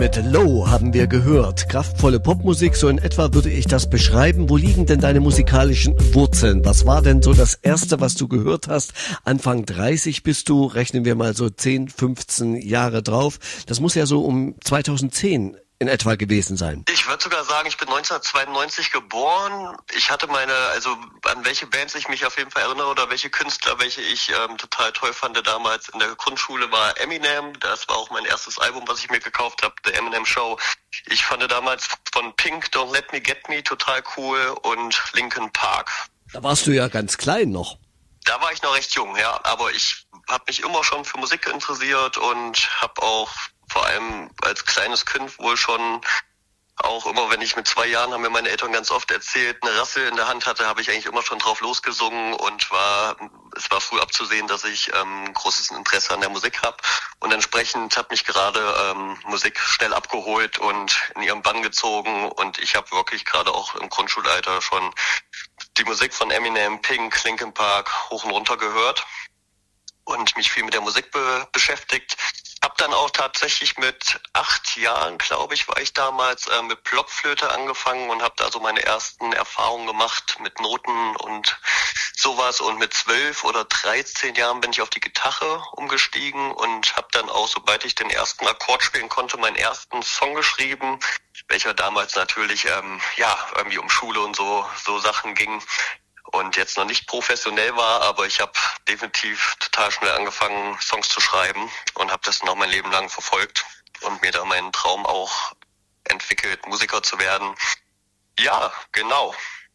Mit Low haben wir gehört. Kraftvolle Popmusik, so in etwa würde ich das beschreiben. Wo liegen denn deine musikalischen Wurzeln? Was war denn so das Erste, was du gehört hast? Anfang 30 bist du, rechnen wir mal so 10, 15 Jahre drauf. Das muss ja so um 2010 in etwa gewesen sein. Ich würde sogar sagen, ich bin 1992 geboren. Ich hatte an welche Bands ich mich auf jeden Fall erinnere oder welche Künstler, welche ich total toll fand damals in der Grundschule, war Eminem. Das war auch mein erstes Album, was ich mir gekauft habe, The Eminem Show. Ich fand damals von Pink, Don't Let Me Get Me total cool und Linkin Park. Da warst du ja ganz klein noch. Da war ich noch recht jung, ja, aber ich habe mich immer schon für Musik interessiert und habe auch vor allem als kleines Kind wohl schon, auch immer wenn ich mit 2 Jahren, haben mir meine Eltern ganz oft erzählt, eine Rassel in der Hand hatte, habe ich eigentlich immer schon drauf losgesungen und es war früh abzusehen, dass ich großes Interesse an der Musik habe und entsprechend hat mich gerade Musik schnell abgeholt und in ihren Bann gezogen und ich habe wirklich gerade auch im Grundschulalter schon die Musik von Eminem, Pink, Linkin Park hoch und runter gehört und mich viel mit der Musik beschäftigt. Hab dann auch tatsächlich mit 8 Jahren, glaube ich, war ich damals mit Blockflöte angefangen und habe da so meine ersten Erfahrungen gemacht mit Noten und sowas. Und mit 12 oder 13 Jahren bin ich auf die Gitarre umgestiegen und habe dann auch, sobald ich den ersten Akkord spielen konnte, meinen ersten Song geschrieben, welcher damals natürlich irgendwie um Schule und so Sachen ging. Und jetzt noch nicht professionell war, aber ich habe definitiv total schnell angefangen, Songs zu schreiben und habe das noch mein Leben lang verfolgt und mir da meinen Traum auch entwickelt, Musiker zu werden. Ja, genau.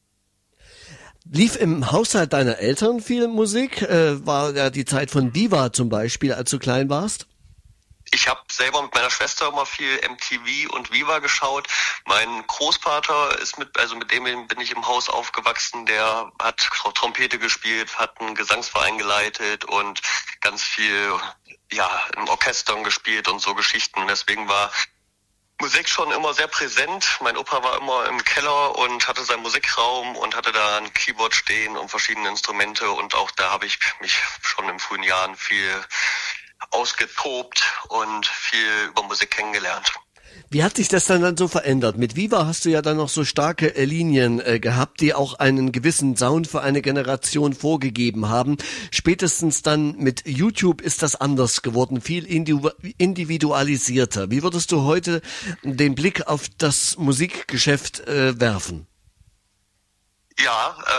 Lief im Haushalt deiner Eltern viel Musik? War ja die Zeit von Viva zum Beispiel, als du klein warst? Ich habe selber mit meiner Schwester immer viel MTV und Viva geschaut. Mein Großvater mit dem bin ich im Haus aufgewachsen. Der hat Trompete gespielt, hat einen Gesangsverein geleitet und ganz viel, im Orchestern gespielt und so Geschichten. Deswegen war Musik schon immer sehr präsent. Mein Opa war immer im Keller und hatte seinen Musikraum und hatte da ein Keyboard stehen und verschiedene Instrumente und auch da habe ich mich schon in frühen Jahren viel ausgetobt und viel über Musik kennengelernt. Wie hat sich das dann so verändert? Mit Viva hast du ja dann noch so starke Linien gehabt, die auch einen gewissen Sound für eine Generation vorgegeben haben. Spätestens dann mit YouTube ist das anders geworden, viel individualisierter. Wie würdest du heute den Blick auf das Musikgeschäft werfen? Ja,